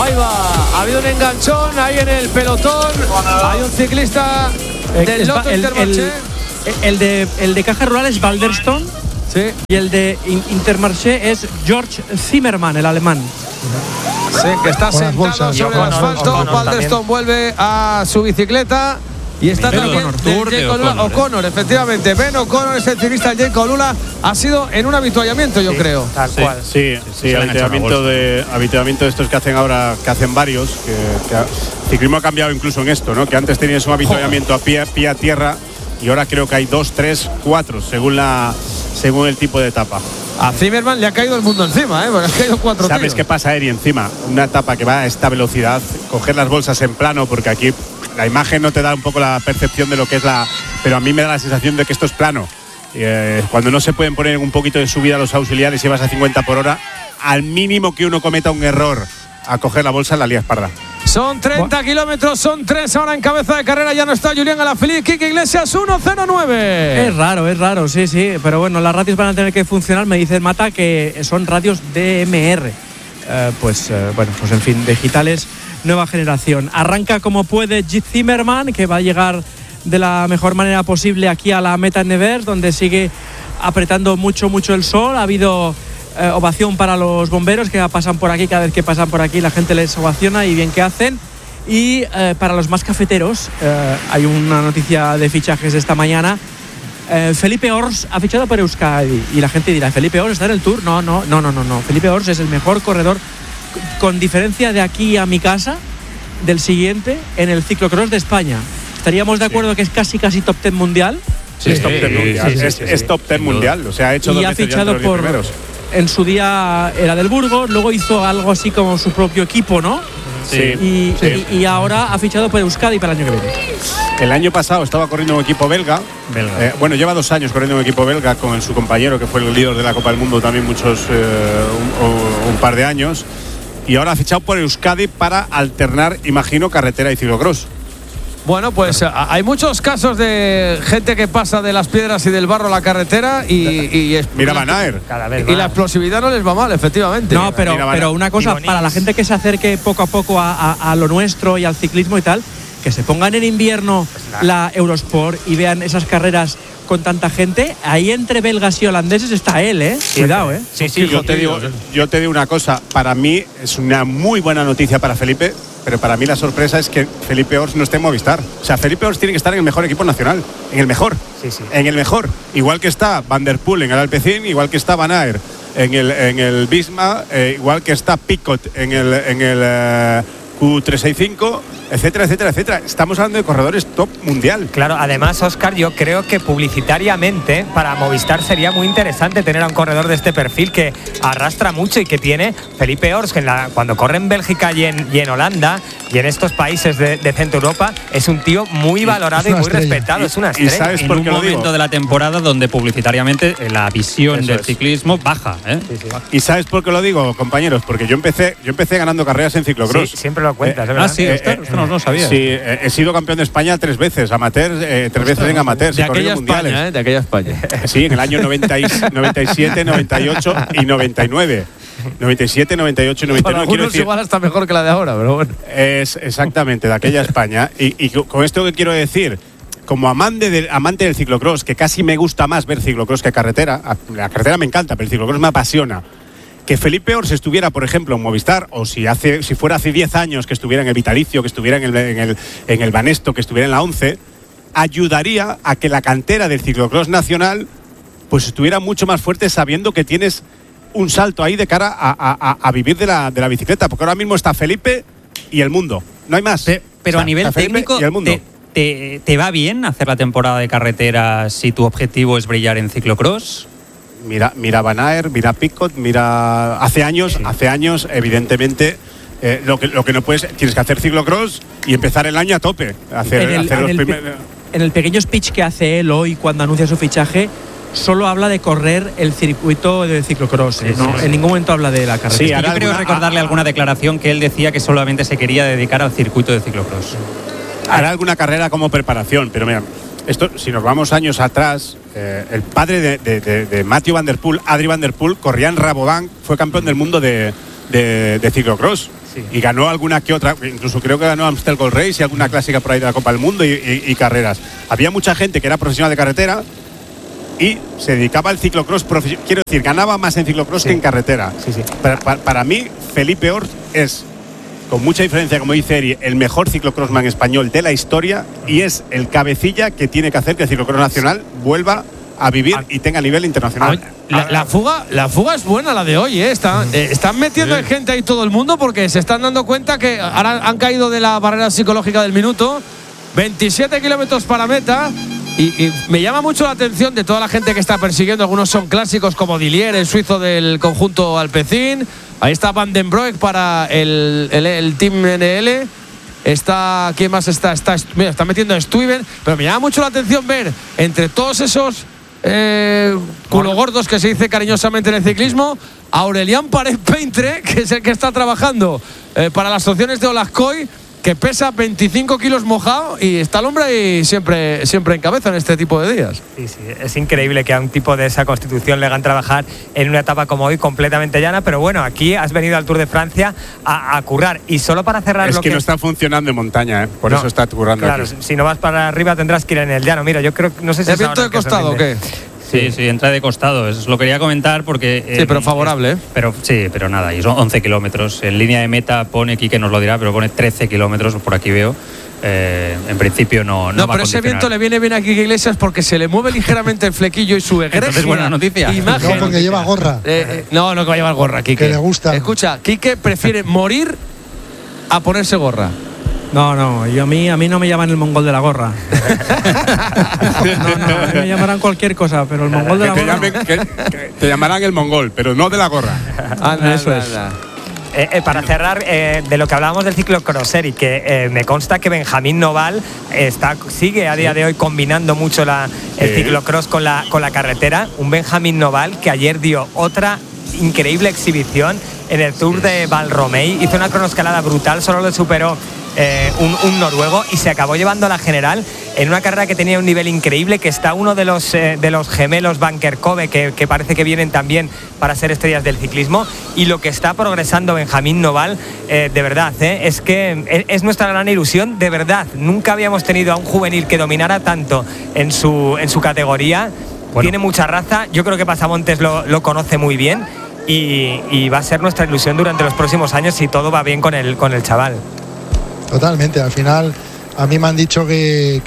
Ahí va, ha habido un enganchón ahí en el pelotón. Hay un ciclista del Lotto Intermarché. El de Caja Rural es Balderston. Sí. Y el de Intermarché es George Zimmermann, el alemán. Sí, que está sentado sobre el asfalto. Balderston vuelve a su bicicleta. Y está también O'Connor, efectivamente. Ben O'Connor es el ciclista del Jayco Lula. Ha sido en un avituallamiento, yo creo. Tal cual. Sí, avituallamiento de estos que hacen ahora, que hacen varios. El ciclismo ha cambiado incluso en esto, ¿no? Que antes tenías un avituallamiento a pie a tierra y ahora creo que hay 2, 3, 4 según el tipo de etapa. A Zimmermann le ha caído el mundo encima, porque ha caído 4 ¿Sabes qué pasa, Eri? Encima, una etapa que va a esta velocidad, coger las bolsas en plano, porque aquí la imagen no te da un poco la percepción de lo que es pero a mí me da la sensación de que esto es plano. Cuando no se pueden poner un poquito de subida a los auxiliares y vas a 50 por hora, al mínimo que uno cometa un error a coger la bolsa, la lías parda. Son 30 kilómetros, son 3 ahora en cabeza de carrera. Ya no está Julián Alaphilippe, Quique Iglesias 1:09. Es raro, sí. Pero bueno, las radios van a tener que funcionar. Me dice Mata que son radios DMR. Pues en fin, digitales, nueva generación. Arranca como puede Zimmermann, que va a llegar de la mejor manera posible aquí a la meta en Nevers, donde sigue apretando mucho el sol. Ha habido ovación para los bomberos que pasan por aquí. Cada vez que pasan por aquí la gente les ovaciona y bien que hacen. Y para los más cafeteros hay una noticia de fichajes esta mañana. Felipe Ors ha fichado por Euskadi y la gente dirá, ¿Felipe Ors está en el Tour? No. Felipe Ors es el mejor corredor con diferencia de aquí a mi casa del siguiente en el ciclocross de España. ¿Estaríamos de acuerdo que es casi top 10 mundial? Sí, es top 10 mundial. Es top 10 mundial. O sea, ha hecho y 2 ha veces fichado ya entre los 10 primeros. En su día era del Burgos, luego hizo algo así como su propio equipo, ¿no? Sí. Y ahora ha fichado por Euskadi para el año que viene. El año pasado estaba corriendo un equipo belga. Lleva 2 años corriendo un equipo belga con su compañero, que fue el líder de la Copa del Mundo también un par de años. Y ahora ha fichado por Euskadi para alternar, imagino, carretera y ciclocross. Bueno, pues hay muchos casos de gente que pasa de las piedras y del barro a la carretera y mira Van Aert. Y la explosividad no les va mal, efectivamente. No, pero una cosa, para la gente que se acerque poco a poco a lo nuestro y al ciclismo y tal, que se pongan en invierno la Eurosport y vean esas carreras con tanta gente. Ahí entre belgas y holandeses está él, ¿eh? Cuidado, ¿eh? Sí, yo te digo una cosa. Para mí es una muy buena noticia para Felipe, pero para mí la sorpresa es que Felipe Ors no esté en Movistar. O sea, Felipe Ors tiene que estar en el mejor equipo nacional. En el mejor. Sí. En el mejor. Igual que está Van der Poel en el Alpecin, igual que está Van Aert en el Visma, igual que está Picot en el Q365, etcétera. Estamos hablando de corredores top mundial. Claro, además, Óscar, yo creo que publicitariamente para Movistar sería muy interesante tener a un corredor de este perfil que arrastra mucho y que tiene Felipe Ors, que cuando corre en Bélgica y en Holanda y en estos países de Centro Europa, es un tío muy valorado y muy respetado. Es una estrella. ¿Y sabes en por un qué lo momento digo? de la temporada donde publicitariamente la visión del ciclismo baja, ¿eh? Sí. ¿Y sabes por qué lo digo, compañeros? Porque yo empecé ganando carreras en ciclocross. Sí, siempre lo cuentas, ¿verdad? Esto no sabía. Sí, he sido campeón de España 3 veces, amateur, 3 veces en amateur. De aquella España, de aquella España. Sí, en el año 97, 98 y 99. 97, 98 y 99. Para algunos igual está mejor que la de ahora, pero bueno. Es exactamente de aquella España. Y con esto que quiero decir, como amante del ciclocross, que casi me gusta más ver ciclocross que carretera. La carretera me encanta, pero el ciclocross me apasiona. Que Felipe Ors estuviera, por ejemplo, en Movistar, o si fuera hace 10 años que estuviera en el Vitalicio, que estuviera en el Banesto, que estuviera en la 11, ayudaría a que la cantera del ciclocross nacional pues estuviera mucho más fuerte, sabiendo que tienes un salto ahí de cara a vivir de la bicicleta, porque ahora mismo está Felipe y el mundo, no hay más. Pero a nivel técnico, ¿te va bien hacer la temporada de carretera si tu objetivo es brillar en ciclocross? Mira Van Aert, mira Picot, mira hace años, evidentemente, lo que no puedes, tienes que hacer ciclocross y empezar el año a tope. En el pequeño speech que hace él hoy cuando anuncia su fichaje, solo habla de correr el circuito de ciclocross. En ningún momento habla de la carretera. Sí, yo creo recordarle alguna declaración que él decía que solamente se quería dedicar al circuito de ciclocross. Hará alguna carrera como preparación, pero mira, esto, si nos vamos años atrás, el padre de Mathieu Van der Poel, Adrie Van der Poel, corría en Rabobank, fue campeón del mundo de ciclocross. y ganó alguna que otra, incluso creo que ganó Amstel Gold Race y alguna clásica por ahí de la Copa del Mundo y carreras. Había mucha gente que era profesional de carretera y se dedicaba al ciclocross profesional. Quiero decir, ganaba más en ciclocross que en carretera. Para mí, Felipe Ors es, con mucha diferencia, como dice Eri, el mejor ciclocrossman español de la historia y es el cabecilla que tiene que hacer que el ciclocross nacional vuelva a vivir y tenga nivel internacional. La fuga es buena, la de hoy, ¿eh? Están metiendo gente ahí todo el mundo porque se están dando cuenta que ahora han caído de la barrera psicológica del minuto. 27 kilómetros para meta. Y me llama mucho la atención de toda la gente que está persiguiendo. Algunos son clásicos como Dillier, el suizo del conjunto Alpecin. Ahí está Van den Broek para el Team NL. ¿Quién más está? Mira, está metiendo a Stuyven. Pero me llama mucho la atención ver entre todos esos culo gordos que se dice cariñosamente en el ciclismo, a Aurelian Parés-Peintre, que es el que está trabajando para las opciones de Olascoy, que pesa 25 kilos mojado y está el hombre ahí siempre en cabeza en este tipo de días. Sí, es increíble que a un tipo de esa constitución le hagan trabajar en una etapa como hoy completamente llana, pero bueno, aquí has venido al Tour de Francia a currar. Y solo para cerrar es que no está funcionando en montaña, por eso está currando. Claro, aquí. Si no vas para arriba tendrás que ir en el llano. Mira, yo creo, no sé si ¿Es viento de costado o qué? Sí, entra de costado. Eso lo quería comentar porque. Sí, pero favorable, ¿eh? Pero nada, y son 11 kilómetros. En línea de meta pone, Quique nos lo dirá, pero pone 13 kilómetros, por aquí veo. En principio no va a pero ese viento le viene bien a Quique Iglesias porque se le mueve ligeramente el flequillo y su egregia. Entonces, buena noticia. Imagen. No, porque lleva gorra. No que va a llevar gorra, Quique. Que le gusta. Escucha, Quique prefiere morir a ponerse gorra. No, a mí no me llaman el mongol de la gorra. No, me llamarán cualquier cosa, pero el mongol de la gorra. Te llamarán el mongol, pero no de la gorra. Eso es. Para cerrar, de lo que hablábamos del ciclocross, y que me consta que Benjamín Noval sigue a día de hoy combinando mucho el ciclocross con la carretera. Un Benjamín Noval que ayer dio otra increíble exhibición en el Tour de Valromey. Hizo una cronoescalada brutal, solo le superó un noruego y se acabó llevando a la general en una carrera que tenía un nivel increíble, que está uno de los gemelos Van Kerkhove que parece que vienen también para ser estrellas del ciclismo, y lo que está progresando Benjamín Noval, de verdad, es que es nuestra gran ilusión, de verdad. Nunca habíamos tenido a un juvenil que dominara tanto en su categoría. Tiene mucha raza, yo creo que Pasamontes lo conoce muy bien y va a ser nuestra ilusión durante los próximos años si todo va bien con el chaval. Totalmente, al final a mí me han dicho que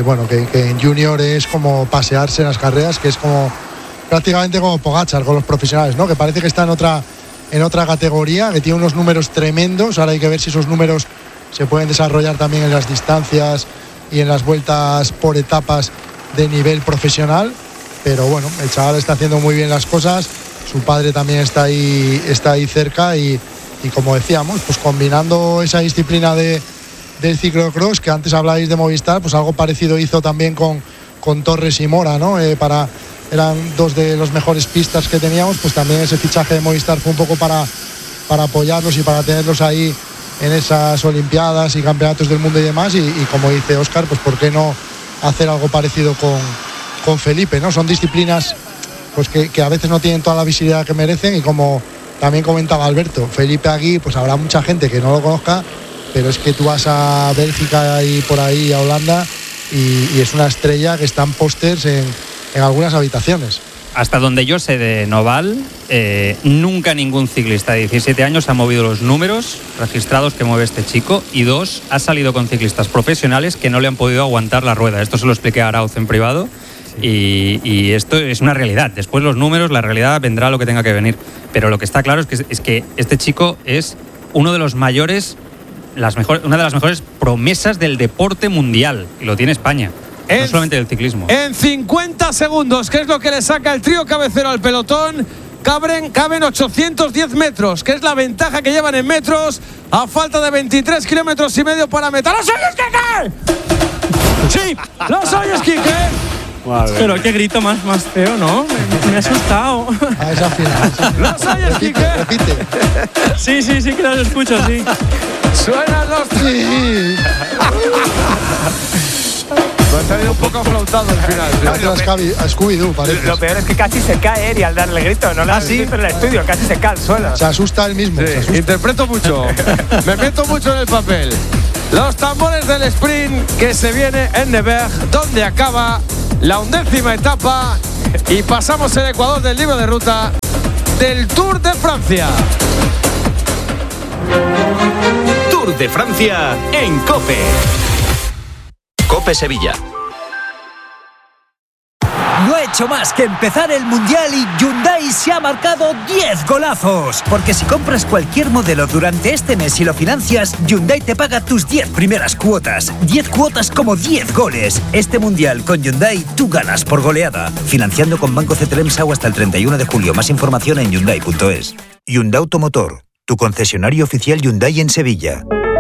en junior es como pasearse en las carreras, que es como prácticamente como Pogačar con los profesionales, ¿no? Que parece que está en otra categoría, que tiene unos números tremendos. Ahora hay que ver si esos números se pueden desarrollar también en las distancias y en las vueltas por etapas de nivel profesional, pero bueno, el chaval está haciendo muy bien las cosas, su padre también está ahí cerca y como decíamos, pues combinando esa disciplina del ciclocross, que antes habláis de Movistar, pues algo parecido hizo también con Torres y Mora, ¿no? Eran dos de los mejores pistas que teníamos, pues también ese fichaje de Movistar fue un poco para apoyarlos y para tenerlos ahí en esas Olimpiadas y Campeonatos del Mundo y demás, y como dice Óscar, pues por qué no hacer algo parecido con Felipe, ¿no? Son disciplinas pues que a veces no tienen toda la visibilidad que merecen, y como también comentaba Alberto, Felipe Agui, pues habrá mucha gente que no lo conozca, pero es que tú vas a Bélgica y por ahí a Holanda y es una estrella que está en pósters en algunas habitaciones. Hasta donde yo sé de Noval, nunca ningún ciclista de 17 años ha movido los números registrados que mueve este chico, y dos, ha salido con ciclistas profesionales que no le han podido aguantar la rueda. Esto se lo expliqué a Arauz en privado. Y esto es una realidad. Después los números, la realidad vendrá lo que tenga que venir. Pero lo que está claro es que este chico es uno de los mayores, una de las mejores promesas del deporte mundial. Y lo tiene España, no solamente del ciclismo. En 50 segundos, que es lo que le saca el trío cabecero al pelotón, caben 810 metros, que es la ventaja que llevan en metros, a falta de 23 kilómetros y medio para meta. ¿Lo oyes, Quique? Sí, lo oyes, Quique. Pero qué grito más feo, ¿no? Me ha asustado. A esa final. ¿Lo sabes, Quique? Repite. Sí, que lo escucho, sí. Suenan los... Sí. Me ha salido un poco aflautado al final. A Scooby-Doo, parece. Lo peor es que casi se cae Eri al darle el grito. No lo has visto en el estudio, casi se cae al suelo. Se asusta él mismo. Sí, interpreto mucho. Me meto mucho en el papel. Los tambores del sprint que se viene en Nevers, donde acaba la 11ª etapa y pasamos el Ecuador del libro de ruta del Tour de Francia. Tour de Francia en COPE. COPE Sevilla. No ha hecho más que empezar el Mundial y Hyundai se ha marcado 10 golazos. Porque si compras cualquier modelo durante este mes y lo financias, Hyundai te paga tus 10 primeras cuotas. 10 cuotas como 10 goles. Este Mundial con Hyundai tú ganas por goleada. Financiando con Banco CTLM-SAU hasta el 31 de julio. Más información en Hyundai.es. Hyundai Automotor, tu concesionario oficial Hyundai en Sevilla.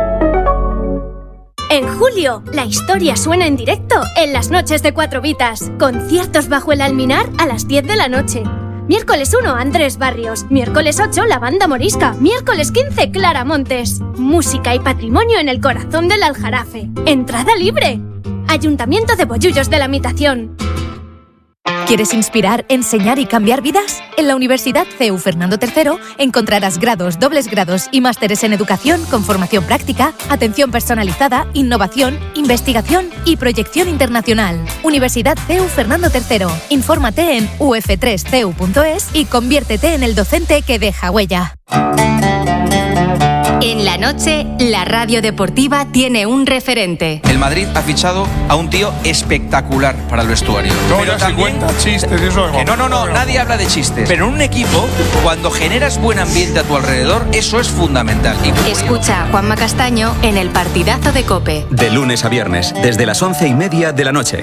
En julio, la historia suena en directo en las noches de 4 Vitas. Conciertos bajo el alminar a las 10 de la noche. Miércoles 1, Andrés Barrios. Miércoles 8, la Banda Morisca. Miércoles 15, Clara Montes. Música y patrimonio en el corazón del Aljarafe. Entrada libre. Ayuntamiento de Bollullos de la Mitación. ¿Quieres inspirar, enseñar y cambiar vidas? En la Universidad CEU Fernando III encontrarás grados, dobles grados y másteres en educación con formación práctica, atención personalizada, innovación, investigación y proyección internacional. Universidad CEU Fernando III. Infórmate en uf3ceu.es y conviértete en el docente que deja huella. En la noche, la radio deportiva tiene un referente. El Madrid ha fichado a un tío espectacular para el vestuario. Pero también chistes, eso que no, nadie habla de chistes. Pero en un equipo, cuando generas buen ambiente a tu alrededor, eso es fundamental. Escucha a Juanma Castaño en el partidazo de COPE. De lunes a viernes, desde las 11:30 de la noche.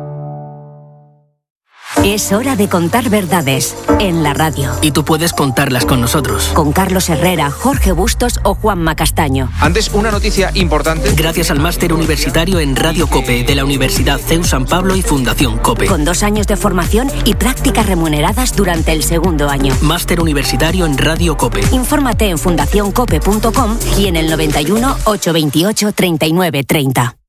Es hora de contar verdades en la radio. Y tú puedes contarlas con nosotros. Con Carlos Herrera, Jorge Bustos o Juanma Castaño. Antes, una noticia importante. Gracias al máster universitario en Radio COPE de la Universidad CEU San Pablo y Fundación COPE. Con 2 años de formación y prácticas remuneradas durante el segundo año. Máster universitario en Radio COPE. Infórmate en fundacioncope.com y en el 91 828 39 30.